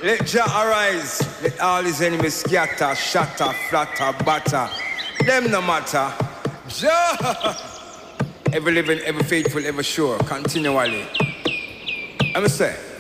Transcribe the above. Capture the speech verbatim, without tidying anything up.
Let Jah arise, let all his enemies scatter, shatter, flatter, batter. Them no matter. Jah, ever living, ever faithful, ever sure, continually. I'ma say.